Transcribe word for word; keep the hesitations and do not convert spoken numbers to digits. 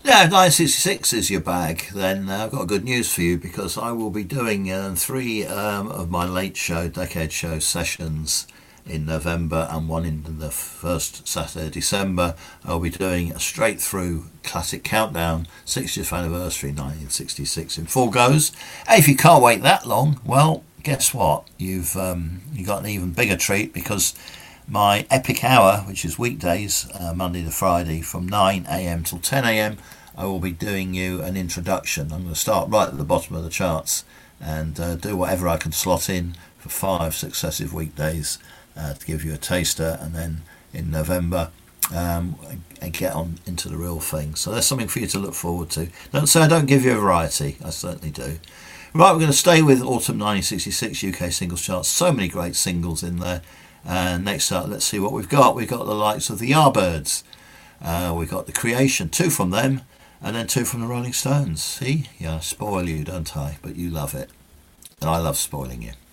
Yeah, nine sixty-six is your bag. Then uh, I've got good news for you because I will be doing uh, three um, of my late show, decade show sessions in November and one in the first Saturday of December. I'll be doing a straight through classic countdown, sixtieth anniversary nineteen sixty-six in full goes. And if you can't wait that long, well, guess what? You've um, you got an even bigger treat because my epic hour, which is weekdays, uh, Monday to Friday, from nine a.m. till ten a.m, I will be doing you an introduction. I'm going to start right at the bottom of the charts and uh, do whatever I can slot in for five successive weekdays uh, to give you a taster, and then in November um, and get on into the real thing. So there's something for you to look forward to. Don't say I don't give you a variety. I certainly do. Right, we're going to stay with autumn nineteen sixty-six U K singles charts. So many great singles in there. And next up, let's see what we've got. We've got the likes of the Yardbirds. Uh, we've got The Creation, two from them, and then two from the Rolling Stones. See? Yeah, I spoil you, don't I? But you love it. And I love spoiling you.